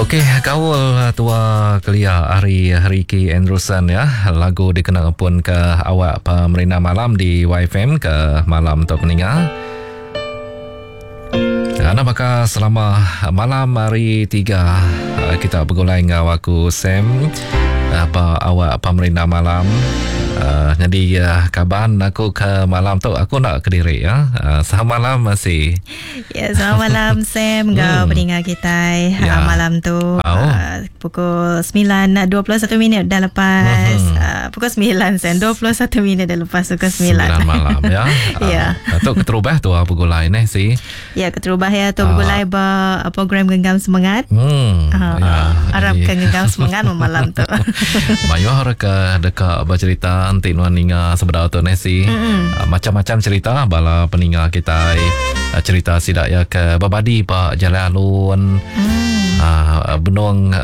Okey, kawal tua kelia Ari Ricky Andrewson ya. Lagu dikenal pun ke awak pemerintah malam di YFM ke malam untuk peninggal. Anda bakal selama malam hari 3 kita bergulai dengan aku Sam awak pemerintah malam. Jadi kaban aku ke malam tu aku nak ke Diri ya. Selamat malam masih. Ya, selamat malam Sam. Kau pendengar kita malam tu pukul 9:21 minit dah lepas pukul 9 Sam. 21 minit dah lepas pukul 9 malam ya. Ya. Tu keterubah tu pukul lain sih. Ya, keterubah ya tu pukul lain program Genggam Semangat. Harap ke Genggam Semangat malam tu. Mayu harap ke dekat bercerita nanti nuan ninga sebenar tu nasi macam-macam cerita bala peninggal kita cerita sidak ya ke babadi pak jalan alun benung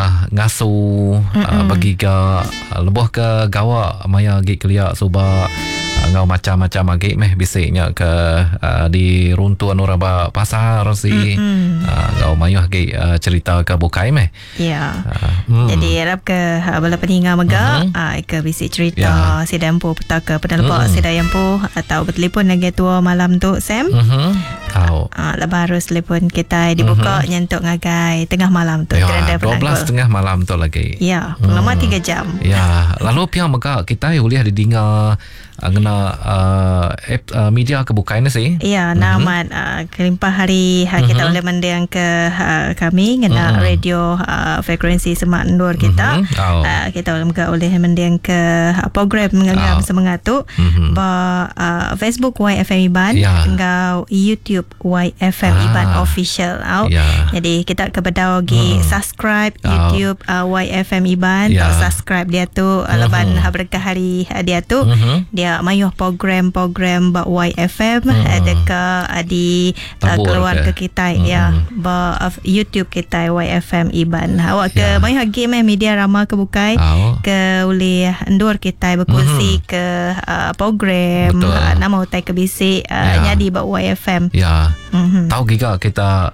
ngasu bagi ke lebuh ke gawa maya gig kelia subak ngau macam-macam lagi meh bisiknya ke di runtuan uraba pasar si ngau mayuh lagi cerita ke bukai meh ya. Jadi harap ke bala peninggal mega ke bisik cerita sidampu petaka penalpa sidayampu atau bertelefon lagi tua malam tu Sam. Lepas harus telefon kita dibuka nyentuk ngagai tengah malam tu. 12 tengah malam tu lagi. Ya, lama 3 jam. Ya, lalu pihak mega kita uliah didengar ngena media kebukaan sih. Ya, nama kelimpah hari kita boleh mendengar ke kami ngena radio frekuensi Semak Nur kita. Kita boleh mendengar ke program Genggam Semangat tu Facebook YFM Iban, ngau YouTube YFM Iban official. Jadi kita kepada subscribe YouTube YFM Iban, subscribe dia tu leban berkah hari dia tu dia mayuh program-program ba YFM dekat di keluar ke kita ya ba YouTube kita YFM Iban. Awak ke mayuh game media ramah ke bukai ke boleh endur kita berkongsi ke program nama utai ke bisik jadi ba YFM. Ya. Tahu giga kita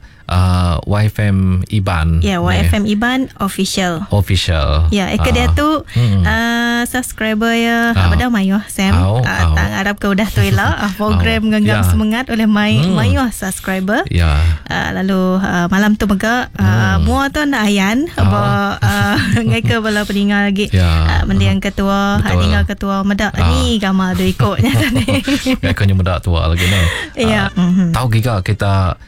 YFM Iban. Ya, YFM Iban official. Ya, dia tu subscriber ya pada mayuh Sam. Tang Arab ke udah tu lah program Genggam Semangat oleh mayuh subscriber. Ya. Lalu malam tu mega mua tu nak ayan ngai ke bala peninggal lagi. Mendiang ketua, tinggal ketua medak ni gamal tu ikutnya tadi. Kau medak tua lagi ni. Ya. Tahu giga kita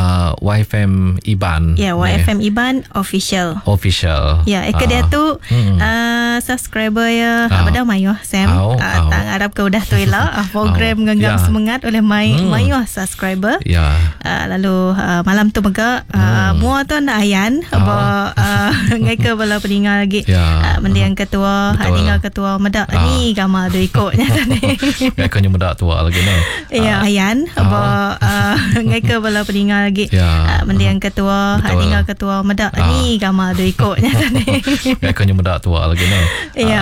YFM Iban. Ya, YFM Iban official. Ya, dia tu subscriber ya pada mayuh Sam. Tang Arab ke udah tu lah program Genggam Semangat oleh mayuh subscriber. Ya. Lalu malam tu mega mua tu nak ayan ngai ke bala peninggal lagi. Mendiang ketua, tinggal ketua medak ni gamal tu ikutnya tadi. Kau medak tua lagi ni. Ya, ayan ngai ke bala peninggal lagi. Mendiang ketua, tinggal ketua medak ni gamal tu ikutnya tadi. Kau medak tua lagi ni. Ya.